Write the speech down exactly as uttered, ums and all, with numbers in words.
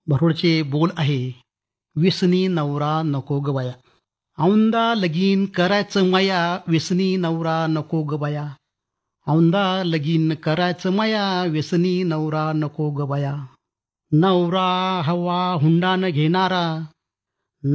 भरुडचे बोल आहे, व्यसनी नवरा नको ग बाया. औंदा लगीन करायचं माया, व्यसनी नवरा नको ग बाया. औंदा लगीन करायचं माया, व्यसनी नवरा नको ग बाया. नवरा हवा हुंडा न घेणारा,